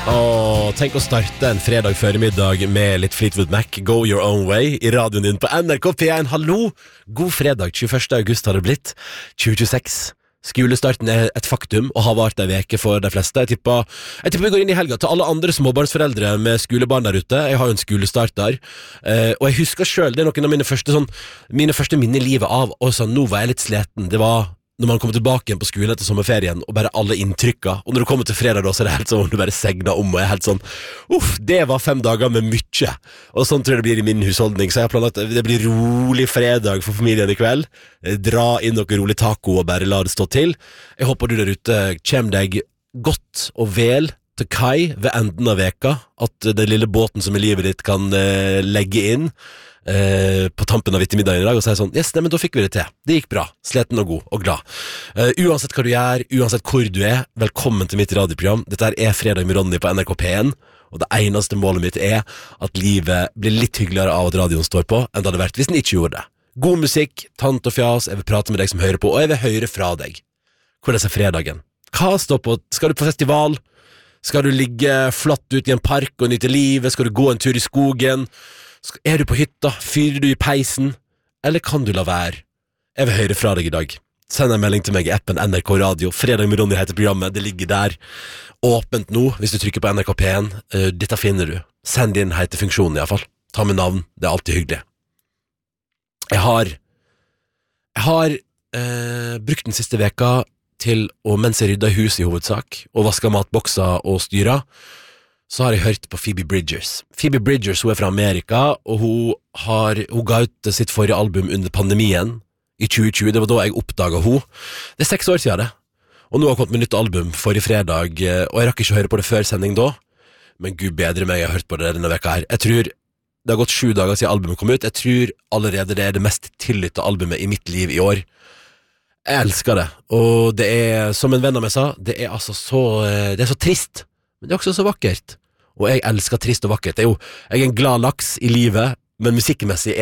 Tenk å starte en fredag føremiddag med litt Fleetwood Mac, Go Your Own Way, i radioen din på NRK P1. Hallo! God fredag, 21. august har det blitt, 2026. Skolestarten er et faktum, og har vært en veke for de fleste. Jeg tipper vi går inn i helga til alle andre småbarnsforeldre med skolebarn der ute. Jeg har jo en skolestart der, og jeg husker selv, det er noen av mine første minner i livet av, og så nå var jeg litt sleten. Det var når man kommer tilbake igjen på skolen etter sommerferien, og bare alle inntrykka, og når du kommer til fredag da, så er det helt sånn, du bare segner om, og jeg er helt sånn, det var 5 dager med mye, og sånn tror jeg det blir i min husholdning, så jeg har planlagt at det blir rolig fredag for familien i kveld, dra inn noe rolig taco, og bare la det stå til. Jeg håper du der ute kommer deg godt og vel til kai ved enden av veka, at den lille båten som er livet ditt kan legge inn, på tampen av ettermiddagen i dag og sier sånn, yes, men da fikk vi det til, det gikk bra, sleten og god og glad. Uansett hva du gjør, uansett hvor du er, velkommen til mitt radioprogram. Dette er Fredag med Ronny på NRK P1, og det eneste målet mitt er at livet blir litt hyggeligere av at radioen står på enn det hadde vært hvis den ikke gjorde det. God musikk, tant og fjas, jeg vil prate med deg som hører på, og jeg vil høre fra deg. Hvordan er fredagen? Hva står på? Skal du på festival? Skal du ligge flatt ut i en park og nyte livet? Skal du gå en tur i skogen? Er du på hytta? Fyrer du i peisen? Eller kan du la være? Jeg vil høre fra deg i dag. Send en melding til meg i appen NRK Radio. Fredag med Ronny heter programmet. Det ligger der. Åpent nå, hvis du trykker på NRK P1. Dette finner du. Send din heitefunksjon i hvert fall. Ta med navn. Det er alltid hyggelig. Jeg har brukt den siste veka til å, mens jeg rydda hus i hovedsak, og vasket matbokser og styrer, så har jeg hørt på Phoebe Bridgers. Phoebe Bridgers, hun er fra Amerika, og hun ga ut sitt forrige album under pandemien i 2020. Det var da jeg oppdaget hun. Det er 6 år siden det. Og nå har jeg kommet med nytt album forrige fredag, og jeg rakk ikke å høre på det før sending da. Men Gud bedre meg, jeg har hørt på det denne veka her. Jeg tror det har gått 7 dager siden albumet kom ut. Jeg tror allerede det er det mest tillytte albumet i mitt liv i år. Jeg elsker det. Og det er, som en venn av meg sa, det er så trist. Men det er også så vakkert. Og jeg elsker trist og vakkert. Jeg er en glad laks i livet, men musikkmessig